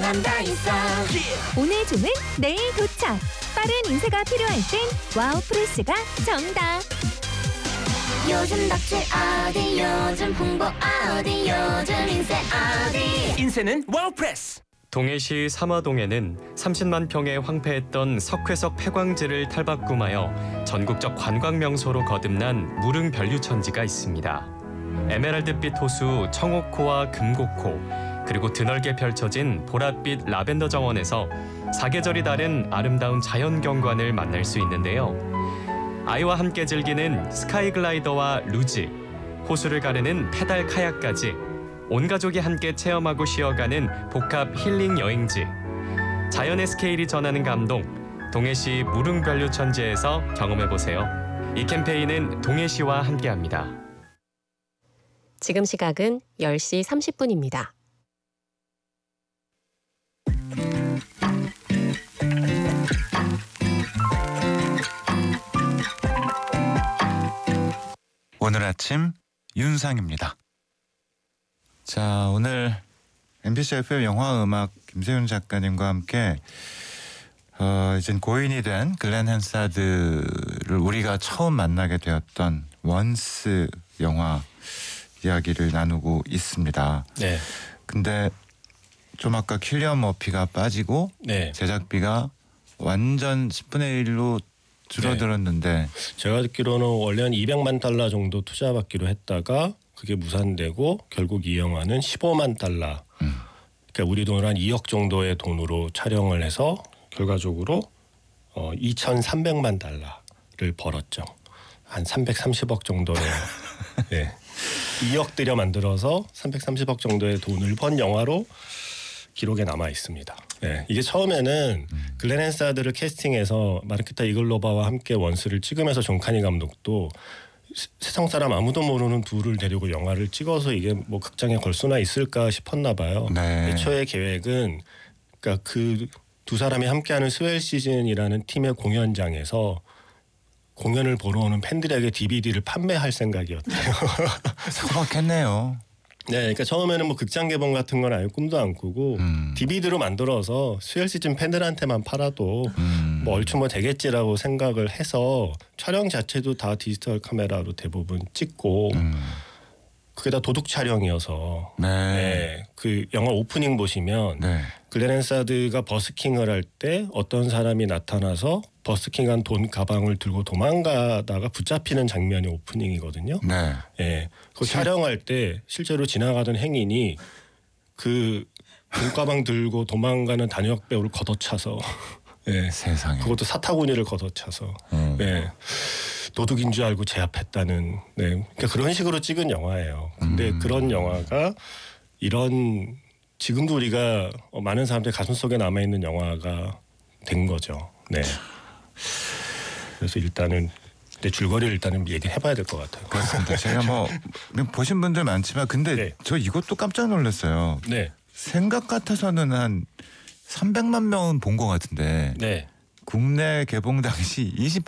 넌 다 있어. 오늘 주문 내일 도착. 빠른 인쇄가 필요할 땐 와우 프레스가 정답. 요즘 덕질 어디 요즘 홍보 어디 요즘 인쇄 어디. 인쇄는 와우프레스. 동해시 삼화동에는 30만 평에 황폐했던 석회석 폐광지를 탈바꿈하여 전국적 관광 명소로 거듭난 무릉 변류천지가 있습니다. 에메랄드빛 호수 청옥호와 금곡호, 그리고 드넓게 펼쳐진 보랏빛 라벤더 정원에서 사계절이 다른 아름다운 자연 경관을 만날 수 있는데요. 아이와 함께 즐기는 스카이 글라이더와 루지, 호수를 가르는 페달 카약까지 온 가족이 함께 체험하고 쉬어가는 복합 힐링 여행지. 자연의 스케일이 전하는 감동, 동해시 무릉 변류천지에서 경험해보세요. 이 캠페인은 동해시와 함께합니다. 지금 시각은 10시 30분입니다. 오늘 아침 윤상입니다. 자, 오늘 MBC FM 영화음악 김세윤 작가님과 함께 이젠 고인이 된 글렌 헨사드를 우리가 처음 만나게 되었던 원스 영화 이야기를 나누고 있습니다. 네. 근데 좀 아까 킬리언 머피가 빠지고 네. 제작비가 완전 10분의 1로 줄어들었는데 네. 제가 듣기로는 원래 한 200만 달러 정도 투자받기로 했다가 그게 무산되고 결국 이 영화는 15만 달러 그러니까 우리 돈으로 한 2억 정도의 돈으로 촬영을 해서 결과적으로 2,300만 달러를 벌었죠. 한 330억 정도의 네. 2억 들여 만들어서 330억 정도의 돈을 번 영화로 기록에 남아 있습니다. 네, 이게 처음에는 글렌 헨사드를 캐스팅해서 마르케타 이글로바와 함께 원스를 찍으면서 존 카니 감독도 세상 사람 아무도 모르는 둘을 데리고 영화를 찍어서 이게 뭐 극장에 걸 수나 있을까 싶었나 봐요. 네. 애초에 계획은 그러니까 그 두 사람이 함께하는 스웰 시즌이라는 팀의 공연장에서 공연을 보러 오는 팬들에게 DVD를 판매할 생각이었대요. 소박했네요. 네, 그러니까 처음에는 뭐 극장 개봉 같은 건 아예 꿈도 안 꾸고 DVD로 만들어서 스웰 시즌 팬들한테만 팔아도 뭐 얼추 뭐 되겠지라고 생각을 해서 촬영 자체도 다 디지털 카메라로 대부분 찍고 그게 다 도둑 촬영이어서 네. 네, 그 영화 오프닝 보시면 네. 글렌 헨사드가 버스킹을 할 때 어떤 사람이 나타나서 버스킹한 돈 가방을 들고 도망가다가 붙잡히는 장면이 오프닝이거든요. 네. 예, 그 촬영할 때 실제로 지나가던 행인이 그 돈가방 들고 도망가는 단역 배우를 걷어차서 예, 세상에. 그것도 사타구니를 걷어차서 예, 도둑인 줄 알고 제압했다는 네, 그러니까 그런 식으로 찍은 영화예요. 근데 그런 영화가 이런 지금도 우리가 많은 사람들 가슴 속에 남아 있는 영화가 된 거죠. 네. 그래서 일단은 내 줄거리를 일단은 얘기해봐야 될 것 같아요. 그렇습니다. 제가 뭐 보신 분들 많지만 근데 네. 저 이것도 깜짝 놀랐어요. 네. 생각 같아서는 한 300만 명은 본 것 같은데 네. 국내 개봉 당시